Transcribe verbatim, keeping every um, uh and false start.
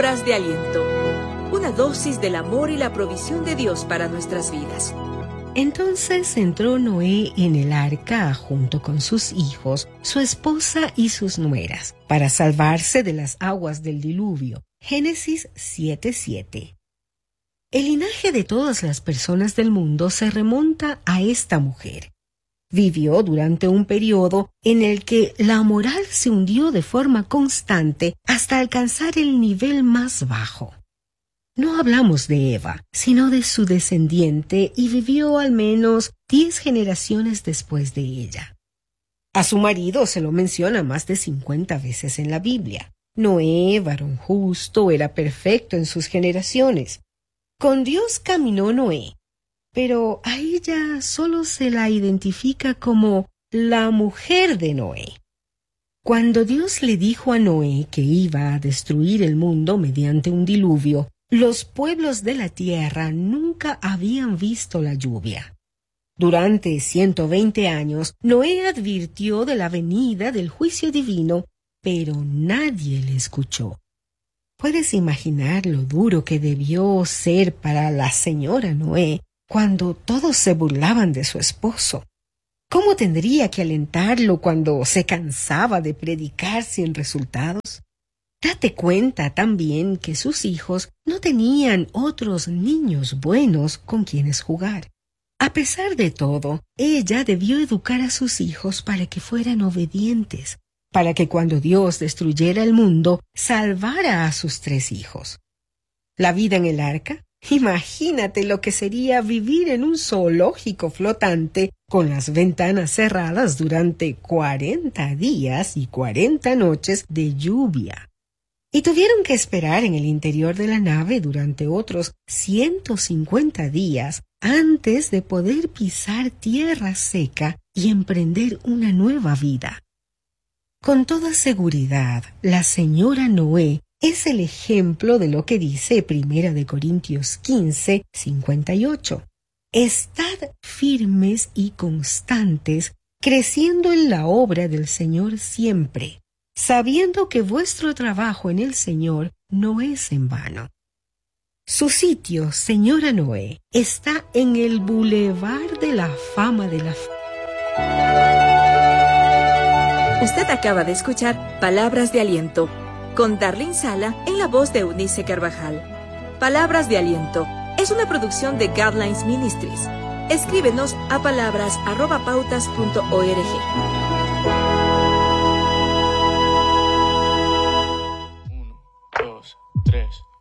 Palabras de aliento. Una dosis del amor y la provisión de Dios para nuestras vidas. Entonces entró Noé en el arca junto con sus hijos, su esposa y sus nueras, para salvarse de las aguas del diluvio. Génesis siete siete. El linaje de todas las personas del mundo se remonta a esta mujer. Vivió durante un periodo en el que la moral se hundió de forma constante hasta alcanzar el nivel más bajo. No hablamos de Eva, sino de su descendiente, y vivió al menos diez generaciones después de ella. A su marido se lo menciona más de cincuenta veces en la Biblia. Noé, varón justo, era perfecto en sus generaciones. Con Dios caminó Noé, pero a ella solo se la identifica como la mujer de Noé. Cuando Dios le dijo a Noé que iba a destruir el mundo mediante un diluvio, los pueblos de la tierra nunca habían visto la lluvia. Durante ciento veinte años, Noé advirtió de la venida del juicio divino, pero nadie le escuchó. ¿Puedes imaginar lo duro que debió ser para la señora Noé cuando todos se burlaban de su esposo? ¿Cómo tendría que alentarlo cuando se cansaba de predicar sin resultados? Date cuenta también que sus hijos no tenían otros niños buenos con quienes jugar. A pesar de todo, ella debió educar a sus hijos para que fueran obedientes, para que cuando Dios destruyera el mundo, salvara a sus tres hijos. ¿La vida en el arca? Imagínate lo que sería vivir en un zoológico flotante con las ventanas cerradas durante cuarenta días y cuarenta noches de lluvia. Y tuvieron que esperar en el interior de la nave durante otros ciento cincuenta días antes de poder pisar tierra seca y emprender una nueva vida. Con toda seguridad, la señora Noé es el ejemplo de lo que dice Primera de Corintios quince, cincuenta y ocho. Estad firmes y constantes, creciendo en la obra del Señor siempre, sabiendo que vuestro trabajo en el Señor no es en vano. Su sitio, señora Noé, está en el Boulevard de la Fama de la Fe. Usted acaba de escuchar Palabras de Aliento, con Darlene Sala en la voz de Eunice Carvajal. Palabras de Aliento es una producción de Guidelines Ministries. Escríbenos a palabras arroba pautas punto org. Uno, dos, tres.